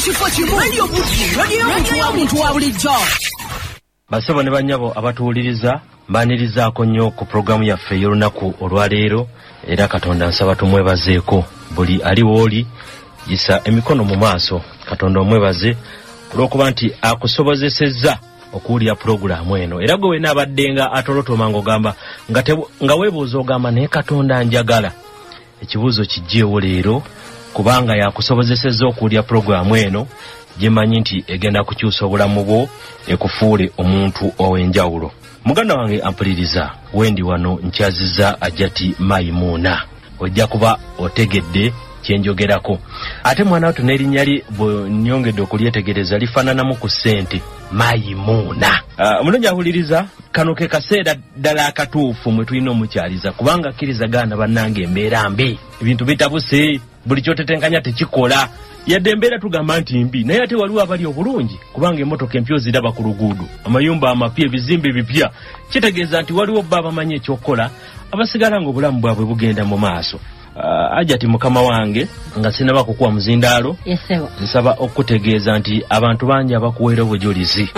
kifo kimu radio y'omuntu wa bulijjo. Basaba ne banyabo abatuwuliriza mbanirizaako nnyo ku programu yaffe y'olunaku olwaleero, era Katonda nsaba tumwebazeeko. Buli aliwo oli yisa emikono mu maaso. Katonda omwebaze olw'okuba nti akusobozesezza okuwulira programu eno. Era gwe weena abaddenga atolotoma ng'ogamba nga weebuuza ogamba naye Katonda njagala. Ekibuuzo kijjeewo leero kubanga yakusobozesezza okuwulira programu eno, gyemanyi nti egenda kukyusa obulamu bwo ekufuule omuntu ow'enjawulo. Muganda wange ampuliriza, wendi wano nkyazizza Ajati Maimuna. Ojja kuba otegedde kyenjogerako. Ate mwana wato n'erinnya li bwe nnyongedde okulyetegereza lifaananamu ku ssente, Maimuna. Mulungi awuliriza, kano ke kaseera ddala akatuufu mwe tulina omukyaliza, kubanga akkirizagana bannange embeera mbi. Ebintu bitabuse, buli kyotetenkanya tekikola. Yadde embeera tugamba nti mbi, naye ate waliwo abali obulungi, kubanga emmotoka empya ziraba ku luguudo, amayumba amapya, ebizimbe bipya. Kitegeeza nti waliwo bba abamanyi ekyokukola, abasigala ng'obulamu bwabwe bugenda mu maaso. Ajati mukama wange, nga sinaba kukuwa muzindaalo, nsaba okutegeeza nti abantu bangi abakuweera obujulizi.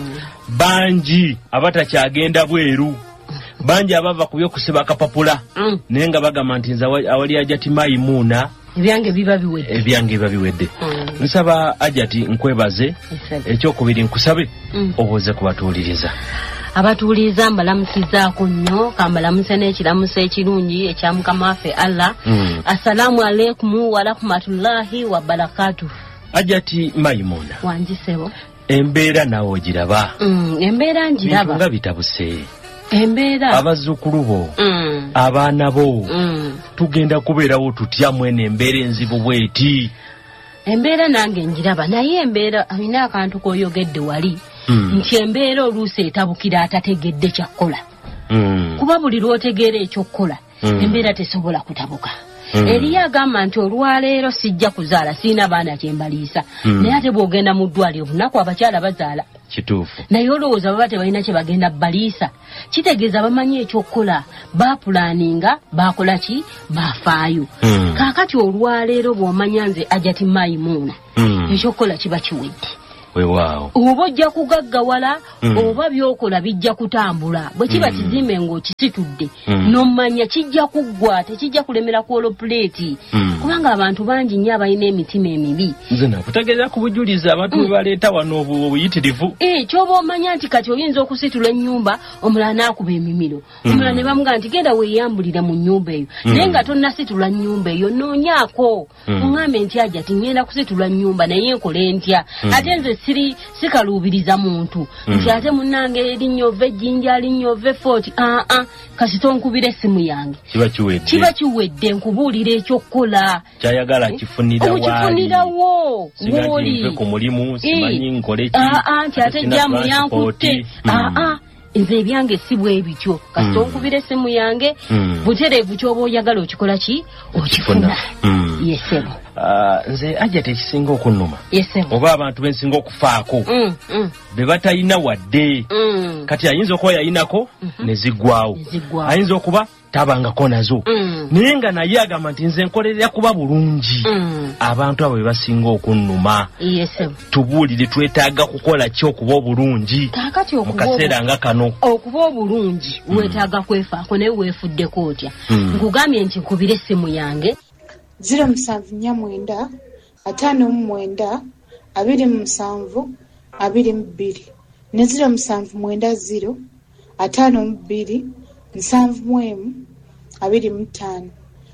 Bangi abatakyagenda bweru, bangi abava ku by'okusiba akapapula, naye nga bagamba nti nze awali Ajati Maimuna ebyange biba biwedde. Nsaba Ajati nkwebaze, ekyokubiri nkusabe obuuze kubatuuliriza. Abatuuliza mbalamusizaako nnyo, kambalamuse n'ekiramuso ekirungi ekya Mukama waffe Allah. Assalamu alaikum wa rahmatullahi wa barakatuh. Ajati Maimuna, wanjisebo embeera nawe ogiraba? Embeera njiraba. Bintu nga bitabuse. Embeera abazzukulu bo, abaana bo, tugenda kubeerawo tutya mwene embeera enzibu bweti? Embeera nange njiraba, naye embeera alina akantu k'oyogedde wali. Nti embeera oluusi etabukira atategedde kyakkola. Kuba buli lw'otegeera ekyokkola, embeera tesobola kutabuka. Eriyo agamba nti olwaleero sijja kuzaala, siina baana kyembaliisa. Naye ate bw'ogenda mu ddwaliro obunaku abakyala bazaala. Kituufu. Naye olowooza baba tebalina kye bagenda baliisa. Kitegeeza bamanyi ekyokkola, baapulaaninga, baakola ki, baafaayo. Kaakati olwaleero bw'omanya nze Ajati Maimuna, ekyokkola kiba kiwedde. Weewaawo. Oba ojja kugaggawala, oba by'okola bijja kutambula. Bwe kiba kizimbe ng'okisitudde, n'omanya kijja kuggwa, tekijja kulemera kwolo puleeti. Kubanga abantu bangi nnyo abalina emitima emibi. Nze nakutegeeza ku bujulizi abantu bwe baleeta wano obuyitirivu. Ky'oba omanya nti kati oyinza okusitula ennyumba, omulala n'akuba emimiro. Omulala ne bamugamba nti genda weeyambulire mu nnyumba eyo. Naye nga tonnasitula nnyumba eyo, noonyaako. Oŋŋambe nti Ajati ngenda kusitula nnyumba naye nkole ntya? Ate nze sikaluubiriza muntu nti ate munnange erinnya ova ejjinja linnya ova effoti. Kasita onkubira essimu yange kiba kiwedde, nkubuulira ekyokkola. Kyayagala kifunirawo w'oli ku mulimu, simanyi nkole ki, nti ate jamu yankutte. Nze ebyange si bwe bityo. Kasita onkubira essimu yange, butereevu ky'oba oyagala okikola ki, okifuna. Yesebo. Nze Ajati ekisinga okunnuma, oba abantu bensinga okufaako be batalina wadde. Kati ayinza okuba yayinako ne ziggwawo, ayinza okuba tabangako nazo, naye nga naye agamba nti nze nkolerera kuba bulungi. Abantu abo be basinga okunnuma. Tubuulire twetaaga kukola ki okuba obulungi mu kaseera nga kano? Okuba obulungi weetaaga kwefaako, naye weefuddeko otya? Nkugambye nti nkubira essimu yange 079 59 27 22 ne 079 52 71 25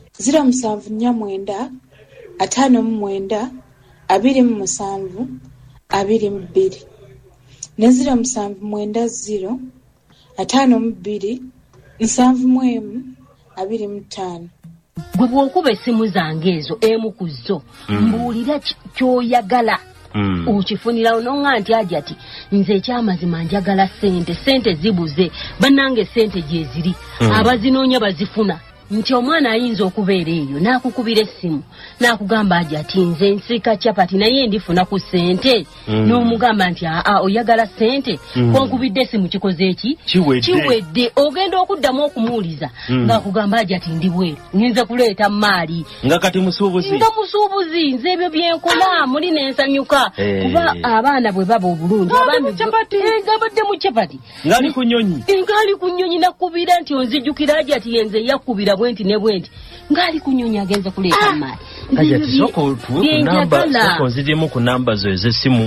079 59 27 22 ne 079 52 71 25. Gwe bw'okuba essimu zange ezo emu ku zo, mbuulira ky'oyagala okifunirawo. N'oŋŋa nti Ajati nze ekyamazima njagala ssente zibuze, bannange ssente gye ziri, abazinoonya bazifuna. nti omwana ayinza okubeera eyo n'akukubira essimu n'akugamba aja ati nze nsika capati naye ndifuna ku ssente n'omugamba nti oyagala ssente konkubidde essimu kikoze eki kiwedde ogenda okuddamu okumuwuliza ng'akugamba aja ati ndi bweru nginze kuleeta maali nga kati musuubuzi nze ebyo byenkola muli n'ensanyuka kuba abaana bwe baba obulungi ngabadde mu capati ngali ku nnyonyi nakubira nti onzijjukira aja ati yenze yakubira bwenti ne bwenti ngali ku nnyonyi agenze kuleeta maali kati soko nzirimu ku namba zo ez'essimu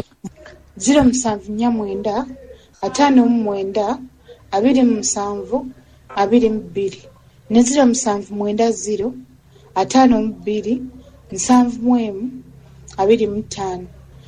079 59 27 22 ne 079 52 71 25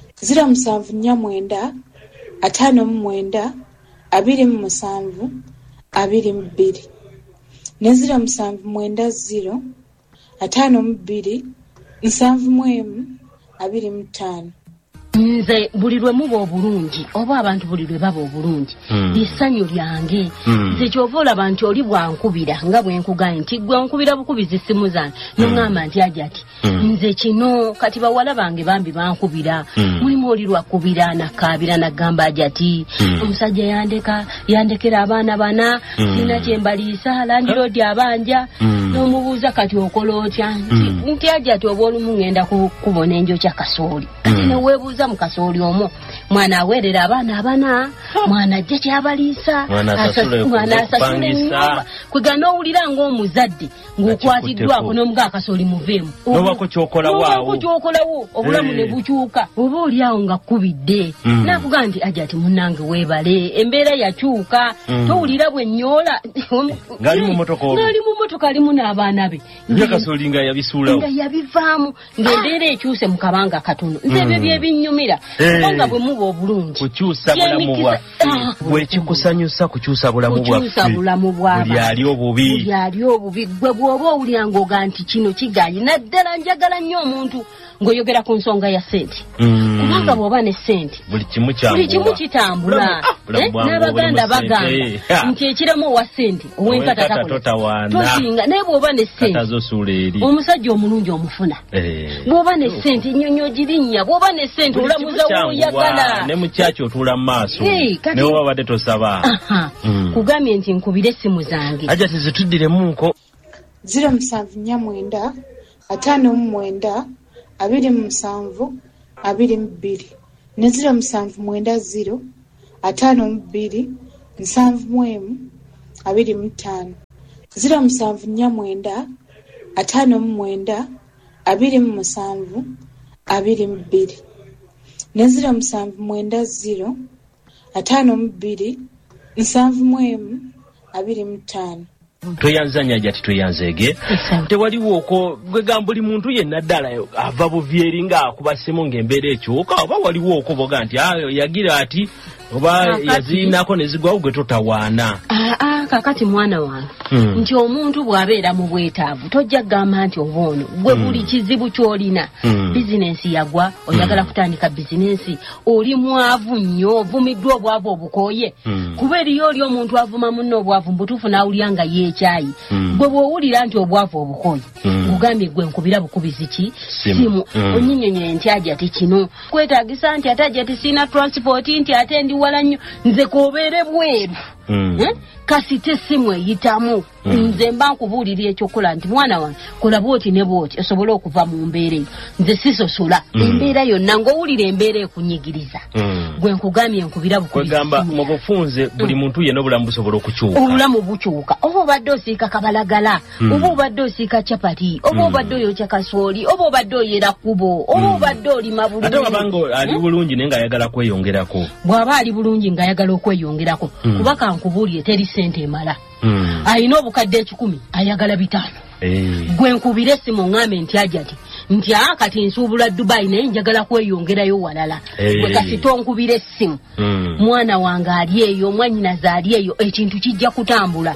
079 59 27 22 ne 079 52 71 25 nze buli lwe muba obulungi oba abantu buli lwe baba obulungi lissanyu lyange nze kyova olaba nti oli bwankubira nga bwenkugaye nti gwe nkubira bukubiza essimu zange noŋŋamba nti aja ati nze kino kati bawala bange bambi bankubira mulimu oli lwakubira nakaabira nagamba aja ati omusajja yandekera abaana bana sina kyembaliisa landiroodi abanja n'omubuuza kati okola otya nti aja ati oba olumu ŋŋenda kubona enjokya kasooli kati neweebuuza mu kasooli omwo mwana aweerera abaana abana mwana ajja kyabaliisa mwana asasula ennyumba kwegana owulira ng'omuzadde ng'okwatiddwako n'omuga akasooli muveemu nobako kyokolawo obulamu ne bukyuka oba oli awo nga kkubidde nakuga nti aja ati munnange weebale embeera yakyuka towulira bwe nnyola ng'ali mu motoka alimu n'abaana be akasooli nga yabisuulawo nga yabivaamu ng'embeera ekyuse mu kabanga katono nze ebyo byebinyumira kubanga bwe muba obulungi kukyusa bulamu bwaffe bwe kikusanyusa kukyusa bulamu bwaffe buli ali obubi gwe bw'oba owulira ng'oga nti kino kigayi naddala njagala nnyo omuntu ng'oyogera ku nsonga ya ssente kubanga bw'oba ne ssente buli kimu kitambula n'abaganda bagamba nti ekiramu owa ssente ow'enkata tosinga naye bw'oba ne ssente omusajja omulungi omufuna bw'oba ne ssente ennyonyi ogirinnya bw'oba ne ssente olamuza w'oyagala ne mukyaki otuula mu maaso naye oba badde tosaba kugambye nti nkubire essimu zange aja tizituddiremunko 079 59 27 22 ne 079 52 71 25 079 59 27 22 ne 079 52 71 25 tweyanzanya jati tweyanzege tewaliwo ko gwegamba buli muntu yenna ddala ava buvyeri nga akubasemo ng'embeera ekyuka oba waliwo ko boga nti ayo yagira ati oba yaziinako ne zigwawo gwe totawaana kakati mwana wange nti omuntu bw'abeera mu bwetaavu tojja kugamba nti oba ono gwe buli kizibu ky'olina bizinensi yagwa oyagala kutandika bizinensi oli mwavu nnyo ovumiddwa obwavu obukooye kuba eriyo oli omuntu avuma munno obwavu mbutuufu n'awulira nga yeekyayi gwe bw'owulira nti obwavu obukooye ngugambye gwe nkubira bukubizi ki simu onnyinyonyoye nti aja ti kino kwetaagisa nti ate aja ti siina transport nti ate ndi wala nnyo nze koobeere bweru kasite essimu eyitamu nze mba nkubuulira ekyokola nti mwana wange kola bwoti ne bwoti osobole okuva mu mbeera eyo nze sisosola embeera yonna ng'owulira embeera ekunyigiriza gwe nkugambye nkubira bukwegamba mu bufunze buli muntu yenna obulamu busobola okukyuka obulamu bukyuka oba obadde osiika kabalagala oba obadde osiika capati oba obadde oyokya kasooli oba obadde oyera kkubo oba obadde olima bulungi ate wabanga ali bulungi naye ng'ayagala kweyongerako bw'aba ali bulungi ng'ayagala okweyongerako kuba kankubuulye teri ssente emala ayina obukadde 10 ayagala 5 gwe nkubira essimu ŋŋambe nti aja nti kati nsuubula Dubai naye njagala kweyongerayo walala gwe kasi tonkubira essimu mwana wange ali eyo mwannyinaze ali eyo ekintu kijja kutambula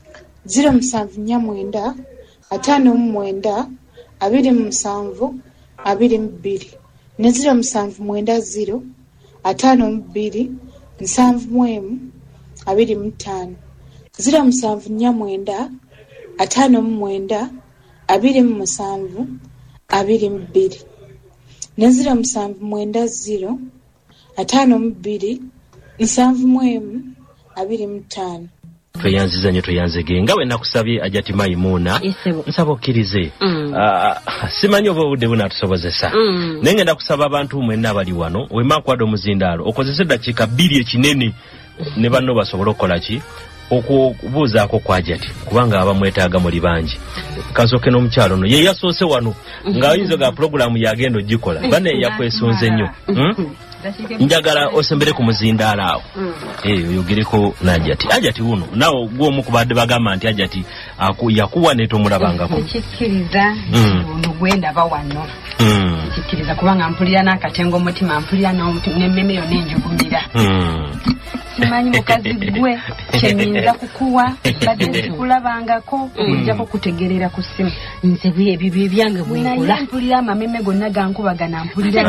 079 59 27 22 ne 079 52 71 25 079 59 27 22 ne 0790 52 71 25. Tweyanziza nnyo tweyanzege nga bwe nakusabye Ajati Maimuna nsaba okkirize simanyi oba obudde bunaatusobozesa naye ngenda kusaba abantu mwenna abali wano wemakwada omuzindaalo okozese eddakiika 2 ekinene ne banno basobole okukola ki okubuuzaako kwa Ajati kubanga abamwetaaga muli bangi kasooke n'omukyalo no ye yasoose wano ng'ayinza ga pulogulaamu yagenda ogikola bane yakwesunze nnyo njagala osembere ku muzindaalo awo oyogereko n'Ajati. Ajati wuno nawe gw'omu ku badde bagamba nti Ajati yakuwa ne tomulabangako. Kikkiriza ono gwendaba wano kikkiriza kubanga mpulira n'akatengo mutima mpulira n'emmeme yonna enjugumira simanyi mukazi gwe kyenyinza kukuwa badde sikulabangako ojjako kutegerera ku ssimu nze ebyo byange bwenkola naye mpulira amameme gonna gankubagana mpulira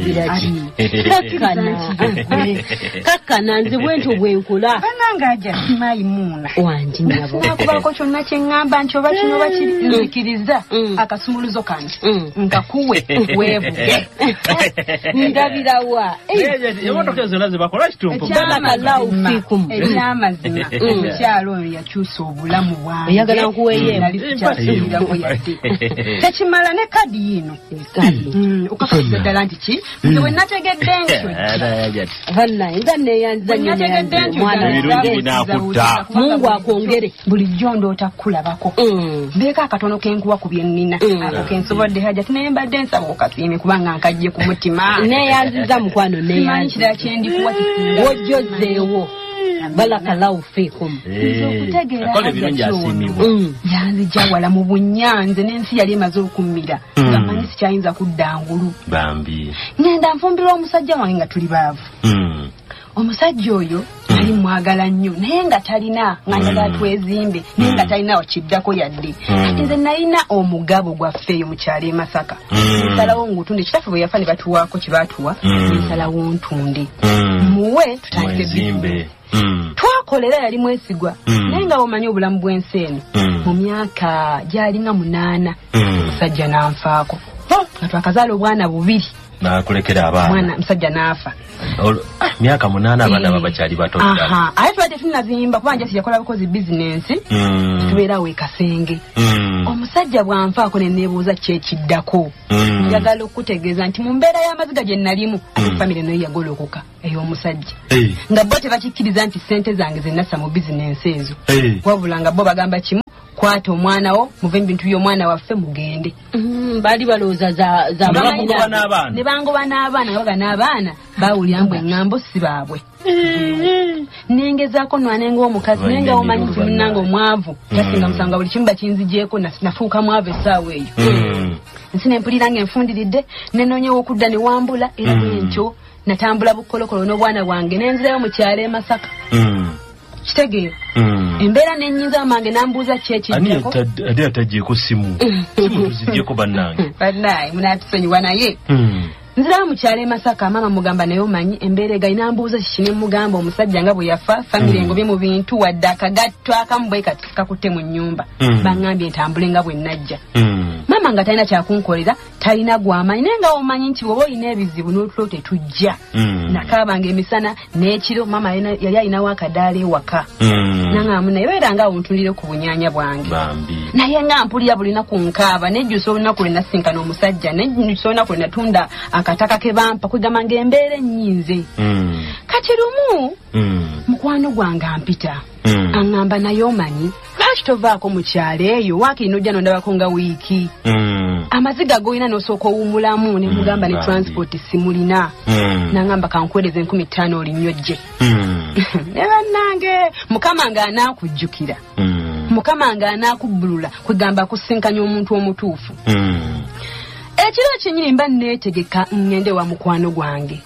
kakkana nze bwentyo bwenkola bananga Ajati Maimuna wangi nyabo nakubako kyonna kye ŋŋamba nti oba kino oba nzikiriza akasumuluzo kange nkakuwe weevuge ndabirawa emotoka ezo nazo bakola kitumpu ekyamazima omukyalo oyo yakyusa obulamu bwange oyagala nkuweeyo tekimala ne kadi yino okakasiza ddala nti ki nze bwe nategedde ntyo nga neeyanziza Mungu akwongere bulijjo ndoota kulabako mbeeko akatono kenkuwa ku bye nnina ako kensobodde Ajati naye mbadde nsaba okasiime kubanga nkajje ku mutima neeyanziza mukwano simanyi kirala kyendikuwa kisinga wojjozeewo balakallahu fiikum akola ebirungi asiimibwa yanzija wala mu bunyanze n'ensi yali emaze okummira nga manyi sikyayinza kudda ngulu bambi ngenda nfumbirwa omusajja wange nga tuli baavu omusajja oyo yali mwagala nnyo naye nga talina nga njagala twezimbe naye nga talina wakiddako yadde kati nze nalina omugabo gwafeeyo mu kyalo e Masaka nsalawo ngutunde kitaffe bwe yafa ne batuwaako kye baatuwa nsalawo ntunde muwe tutandike twakolera yali mwesigwa naye nga omanyi obulamu bw'ensi eno mu myaka gy'alinga 8 omusajja n'anfaako nga twakazaala obwana 2 nakulekera abaana mwana musajja n'afa myaka 8 abaana babakyali bato ddala ate tubadde tunnazimba kubanga Ajati yakola bukozi bizinensi tubeerawo e Kasenge omusajja bw'anfaako ne neebuuza kyekiddako njagala okutegeeza nti mu mbeera y'amaziga gye nalimu ate famire nayo yagolokoka ey'omusajja nga bo tebakikkiriza nti ssente zange ze nassa mu bizinensi ezo wabula nga bo bagamba kimu kwata omwana wo muve mu bintu by'omwana waffe mugende baali balowooza za ne bangoba n'abaana nga baga n'abaana baawulira mbu eŋŋambo si baabwe nengezaako nwanenga omukazi naye nga omanyi nti munnanga omwavu tasinga musanga buli kimu bakinzigyeko nafuuka mwavu essaawa eyo nsi nempulira nga enfundiridde nenoonyewo okudda ne wambula era bwentyo natambula bukolokolo n'obwana bwange nenzirayo mu kyalo e Masaka kitegeera embeera nennyinza amange nambuuza kyekiddako ani atagyeko simu tuzigyeko bannange munaatusonyiwa naye nzirawo mu kyalo e Masaka maama mugamba naye omanyi embeera egayi nambuuza kiki ne mugamba omusajja nga bwe yafa famire engobye mu bintu wadde akagatto akamu bwe kati kakutte mu nnyumba baŋŋambye ntambule nga bwe najja maama nga talina kyakunkolera talina gw'amanyi naye nga omanyi nti bw'oba olina ebizibu n'otulo tetujja nakaabanga emisana n'ekiro maama yali alinawo akadaala ewaka naŋŋamu naye era nga awuntulire ku bunyaanya bwange naye nga mpulira buli lunaku nkaaba nejjusa olunaku lwe nasinkana omusajja nejjusa olunaku lwe natunda akataka ke bampa kwegamba ng'embeera ennyinze kati lumu mukwano gwange ampita aŋŋamba naye omanyi lwaki tovaako mu kyalo eyo waakiri n'ojja nondabako nga wiiki amaziga g'olina n'osooka owummulamu ne mugamba ne transport simulina naŋŋamba kankuweereza 15,000 olinyojje ne bannange mukama ng'anaakujjukira mukama ng'anaakubbulula kwegamba akusinkanya omuntu omutuufu ekiro kyenyini mba neetegeka ngende wa mukwano gwange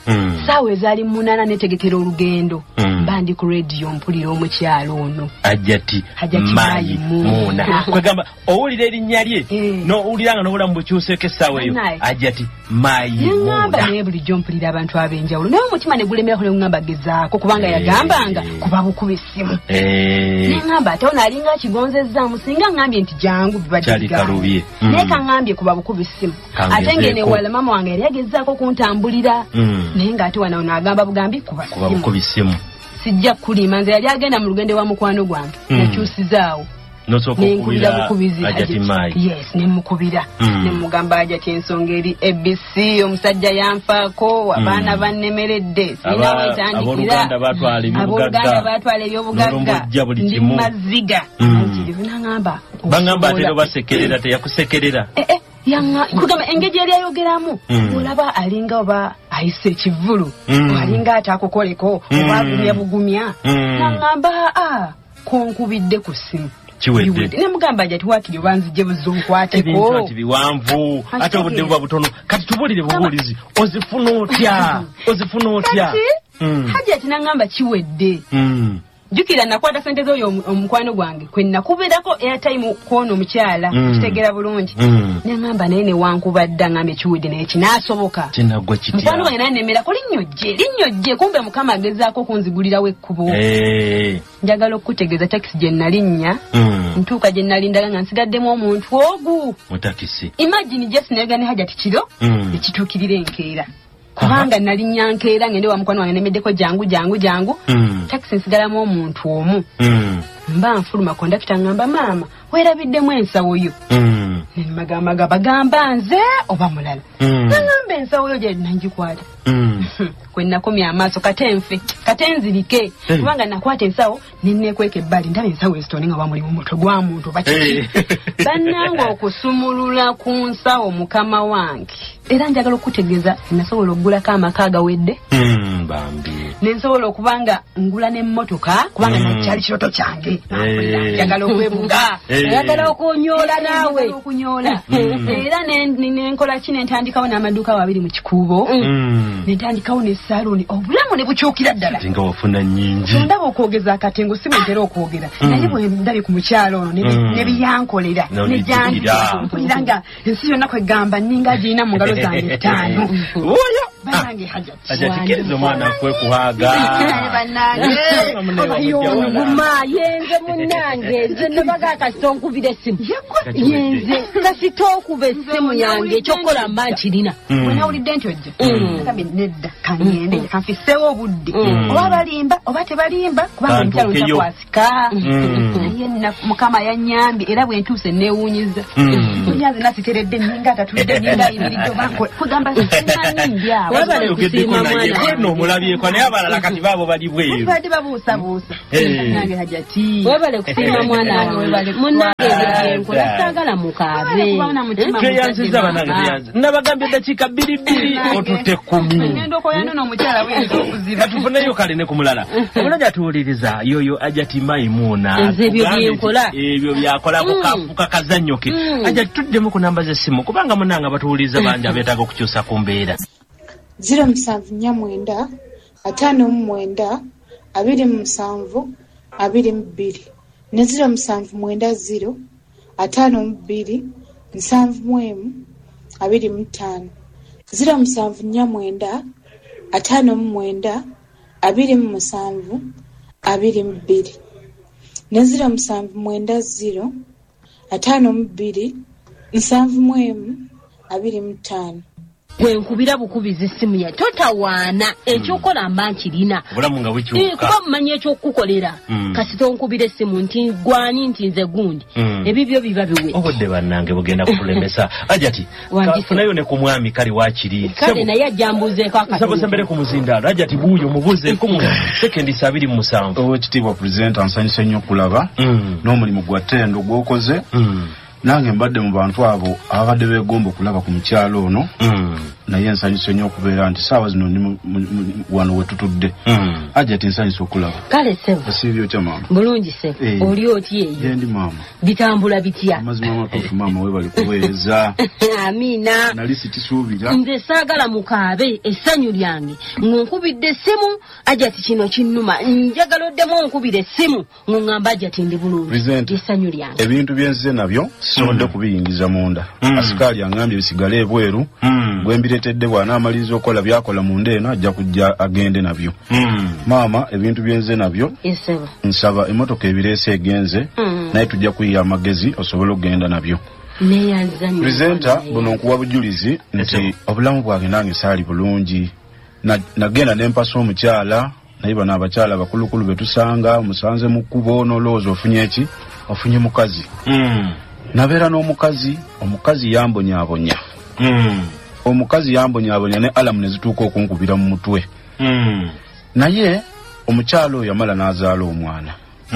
sawe zali munana netegekera olugendo bandi ku radio mpulira omukyalo ono ajati mayi muna kwegamba owulira erinnya lye no uliranga no bulamu bukyuseke sawe yo ajati mayi muna naye bulijjo mpulira abantu ab'enjawulo naye omutima ne gulemera kule ngamba gezaako kubanga yagambanga kuba bukuba essimu nengamba ate ono alinga kigonzezza musinga ngambye nti jangu bibadikalubye naye kaŋambye kuba bukuba essimu ate ngene wala mama wange yali yagezaako kuntambulira naye ng'ate wana ono agamba bugambi kuba bukuba essimu sijja kulima nze yali agenda mu lugendo wa mukwano gwange nakyusizaawo nenkubira bukubizi ajati mayi yes nemukubira nemugamba ajati ensonga eri ABC omusajja yanfaako abaana bannemeredde sina wetandikira abooluganda batwala ebyobugagga ndi maziga nangamba bangamba atero basekerera teyakusekerera kugamba engeri yali ayogeramu olaba alinga oba ayise ekivulu alinga atakukoleko oba agumya bugumya nangamba konkubidde ku ssimu chiwedde nemugamba ajati wakiri obanzije buzonkwateko ebintu ati biwanvu ate obudde buba butono kati tubulire bubuulizi ozifuna otya hajati nangamba chiwedde jukira nakwata sente zoyo omukwano gwange kwe nakubirako airtime kwono omukyala kitegera bulungi nengamba naye newankubadda ngambe kiwedde naye kinaasoboka kinagwa kitya mukwano gwange naye nemera ko linnyojje kumbe mukama agezaako kunzigulirawo ekkubo njagala okutegeeza takisi gye nalinnya ntuuka gye nalindaga nga nsigaddemu omuntu ogu mu takisi imagine just nayoga ne hajati kiro ekituukirira enkeera kubanga nali nyankeera ngende wa mukwano wange nemeddeko jangu takisi nsigalamu omuntu omu mba nfuluma kondakita ngamba maama weerabiddemu ensawo yo nemagamaga bagamba nze oba mulala nangamba ensawo yo gye nangikwata kwe nakomya amaaso kate nzirike kubanga nakwata ensawo nennekweka ebbali ndaba ensawo ezitone nga bamuli mu mutwe gwa muntu bakiki bannanga okusumulula ku nsawo mukama wange era njagala okutegeeza nasobola okugulako amaka agawedde nensobola okubanga ngula n'emmotoka kubanga nakyali kiroto kyange njagala okwebuga ayagala okunyoola naawe okunyola era nenkola ki nentandikawo n'amaduuka abiri mu kikuubo nentandikawo n'essaaluni obulamu ne bukyukira ddala nga wafuna nnyingi ndaba okwogeza akatengo si bwentera okwogera naye bwe ndabye ku mukyalo ono ne biyankolera ne janjipulira nga ensi yonna kwegamba nninga agirina mu ngalo zange ttaano oyo banange hajati ajatikiriza omwana kwekuhaaga nguma yenze munange nze nebaga kasita onkubira essimu yenze kasita okuba essimu yange ekyokukola mba nkirina bwe nawulidde nti ojja agambe nedda kangende kanfiseewo obudde oba balimba oba tebalimba kubanga omukyalo ntakwasika naye mukama yannyambye era bwe ntuuse neewuunyiza onyaze nasiteredde nninga atatulidde nninga ayimiridde kugamba sinanyimbi awo wabale kusiima mwana nomulabyeko naye abalala kati baabo bali bweru badde babuusabuusa nange hajati wabale kusiima mwana munange enkola saagala mukaabe tweyanziza banange nabagambye eddakiika 2 otutte 10 ngenda okoyano n'omukyala bwinza okuziba tufuneyo kale ne ku mulala omulala atuwuliriza yoyo ajati mayimuuna ebyo byakolako kafuka kazannyoke ajati tuddemu ku namba z'essimu kubanga munanga batuwuliriza bangi abeetaaga okukyusa ku mbeera 079 59 27 22 ne 079 52 71 25 079 59 27 22 ne 079 52 71 25 wenkubira bukubizi essimu ya totawaana ekyokola mba nkirina obulamu nga bukyuka kuba mumanyi ekyokukolera kasita onkubira essimu nti gwani nti nze gundi ebibyo biba biwe obudde bannange bugenda kutulemesa ajati kafunayo ne ku mwami kali wakiri kale naye ajambuzeeko akasabosa mbere ku muzindaalo ajati buuyo mubuuzeeko mu sekendi 27 owekitiibwa pulezidenti ansanyusa nnyo okulaba n'omulimu gwa ttendo gw'okoze nange mbadde mu bantu abo abadde beegomba okulaba ku mukyalo ono naye nsanyuse nnyo okubeera nti saawa zino ndi wano we tutudde Hajjati nsanyuse okulaba. Kale ssebo Asibyo kya maama bulungi ssebo oli otya eyo yendi maama bitambula bitya amazima amatuufu maama we bali kuweereza amina nali sikisuubira nze saagala mukaabe essanyu lyange ng'onkubidde essimu Hajjati kino kinnuma njagala oddemu onkubira essimu ng'oŋŋamba Hajjati ndi bulungi essanyu lyange ebintu byenzize nabyo sisobodde kubiyingiza munda asikaali aŋŋambye bisigale ebweru gwe mbireetedde bw'anaamaliriza okukola byakola munda eno ajja kujja agende nabyo maama ebintu byenze nabyo nsaba emmotoka ebireese egenze naye tujja kuyiya amagezi osobole okugenda nabyo Presenter buno nkuwa bujulizi nti obulamu bwange nange saali bulungi nagenda nempasa omukyala naye bano abakyala bakulukulu betusanga musanze mu kkubo n'olowooza ofunye eki ofunye mukazi nabeera n'omukazi omukazi yambonyaabonya omukazi yambonyaabonya ne alamu ne zituuka okunkubira mu mutwe naye omukyala oyo yamala n'azaala omwana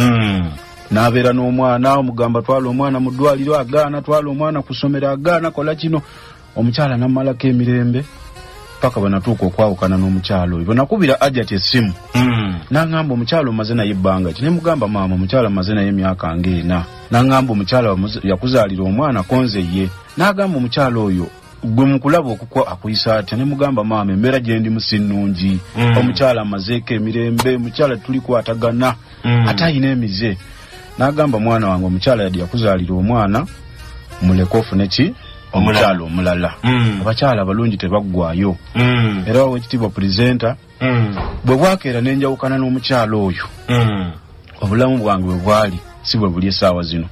nabeera n'omwana omugamba twala omwana mu ddwaliro agaana twala omwana ku ssomero agaana kola kino omukyala namalako emirembe paka banatuuka okwawukana n'omukyala oyo banakubira Hajjati essimu n'aŋŋamba omukyala omaze naye ebbanga ki ne mugamba maama omukyala maze naye emyaka ng'ena n'aŋŋamba omukyala yakuzaalira omwana konze ye n'agamba omukyala oyo gwe mukulaba okukwa akuyisa atya ne mugamba maama embeera gye ndi musinnungi omukyala amazeeko emirembe omukyala tuli kwatagana ate ayina emize n'agamba mwana wange omukyala yadde yakuzaalira omwana muleke ofune ki omukyala omulala abakyala abalungi tebaggwayo era wawe ekitiibwa Presenter bwe bwakeera nenjawukana n'omukyala oyo obulamu bwange bwe bwali si bwe buli essaawa zino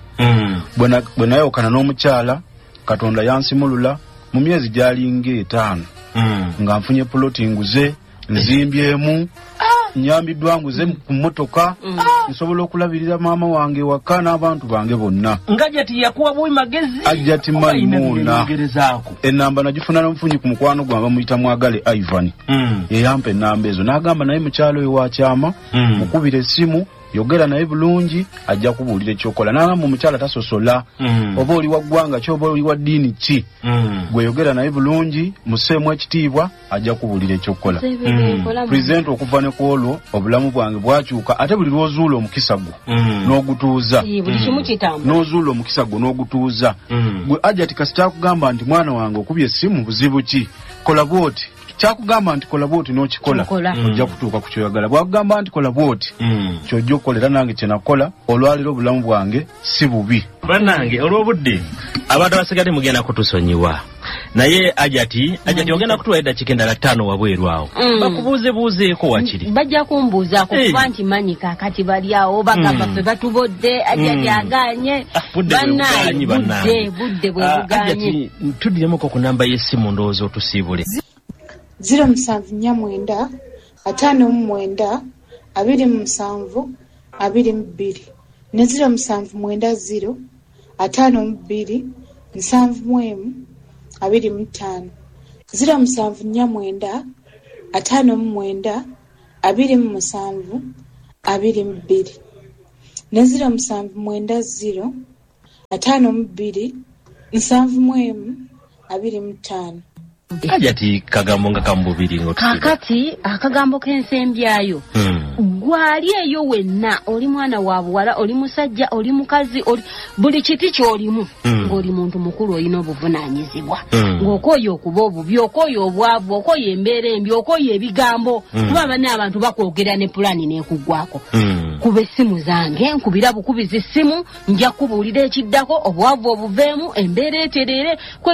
bwe nayawukana n'omukyala Katonda yansimulula mu myezi gyalinga 5 nga nfunye puloti nguze nzimbyemu nyambiddwa nguze ku mmotoka nsobola okulabirira maama wange waka n'abantu bange bonna nga Hajjati yakuwa bwe magezi Hajjati Maimuna enamba nagifuna n'omufunyi ku mukwano gwe bamuyita Mwagale Ivan yeyampa enamba ezo n'agamba naye mukyalo oyo wakyama mukubira essimu yogera naye bulungi ajja kubuulira ekyokola n'agamba omukyala tasosola oba oli wa ggwanga ki oba oli wa ddiini ki gwe yogera naye bulungi museemu ekitiibwa ajja kubuulira ekyokukola Presenter okuva ne ku olwo obulamu bwange bwakyuka ate buli lw'ozuula omukisa gwo n'ogutuuza n'ozuula omukisa gwo n'ogutuuza gwe Hajjati kasita akugamba nti mwana wange okubye essimu buzibu ki kola bwoti kyakugamba nti kola bwoti n'okikola ojja kutuuka ku kyoyagala bwakugamba nti kola bwoti kyojja okukolera nange kyenakola olwaliro obulamu bwange si bubi bannange olw'obudde abantu abasigadde mugenda kutusonyiwa naye Hajjati ogenda kutuwa eddakiika endala 5 wabweru awo bakubuuzebuuzeeko wakiri bajja kumbuuzaako kuba nti manyi kaakati bali awo bagamba ffe batubodde Hajjati agaanye budde bwe buganye tuddiremuko ku namba y'essimu ndowooza otusiibule 079 59 27 22 ne 079 52 71 25 079 59 27 22 ne 079 52 71 25 Hajjati kagambo nga kambubiri kakati akagambo k'ensembyayo gwali eyo wenna oli mwana wa buwala oli musajja oli mukazi oli buli kiti ky'olimu ng'oli muntu mukulu olina obuvunaanyizibwa ng'okoye okuba obubi okoye obwavu okoye embeera embi okoye ebigambo kuba banne abantu bakwogera ne pulani n'ekuggwako kuba essimu zange nkubira bukubizi essimu nja kubuulira ekiddako obwavu obuveemu embeera eterere